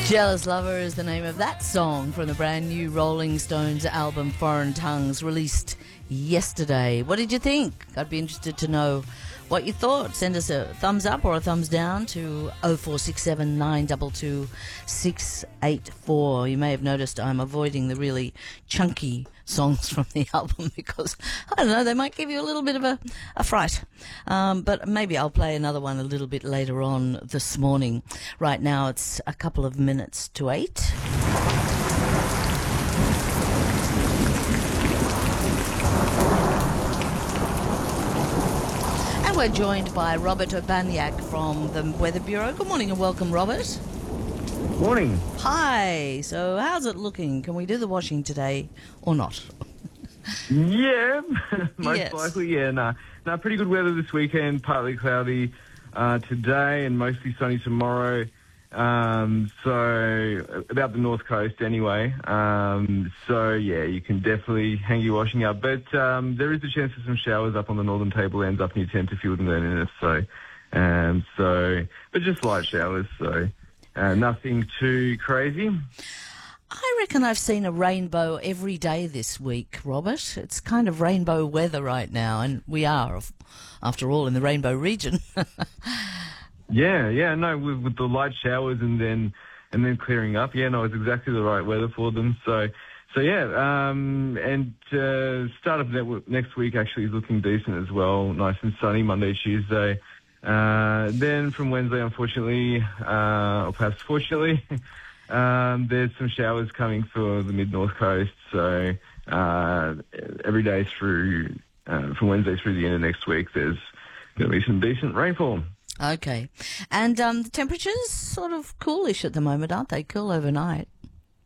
Jealous Lover is the name of that song from the brand new Rolling Stones album Foreign Tongues, released yesterday. What did you think? I'd be interested to know what you thought. Send us a thumbs up or a thumbs down to 0467 922 684. You may have noticed I'm avoiding the really chunky songs from the album because, I don't know, they might give you a little bit of a fright. But maybe I'll play another one a little bit later on this morning. Right now it's a couple of minutes to 8. And we're joined by Robert Urbaniak from the Weather Bureau. Good morning and welcome, Robert. Morning. Hi. So how's it looking? Can we do the washing today or not? Yeah, most Yes. likely, yeah. No, pretty good weather this weekend, partly cloudy today and mostly sunny tomorrow. So about the north coast anyway. So yeah, you can definitely hang your washing up. But there is a chance for some showers up on the northern tablelands up near Tenterfield and Glen Innes. But just light showers, so nothing too crazy. I reckon I've seen a rainbow every day this week, Robert. It's kind of rainbow weather right now, and we are, after all, in the rainbow region. Yeah, no, with the light showers and then clearing up. Yeah, no, it's exactly the right weather for them. So yeah, and start of next week actually is looking decent as well. Nice and sunny Monday, Tuesday. Then from Wednesday, unfortunately, or perhaps fortunately, there's some showers coming for the mid-north coast. So every day through from Wednesday through the end of next week, there's going to be some decent rainfall. Okay. And the temperatures sort of coolish at the moment, aren't they? Cool overnight.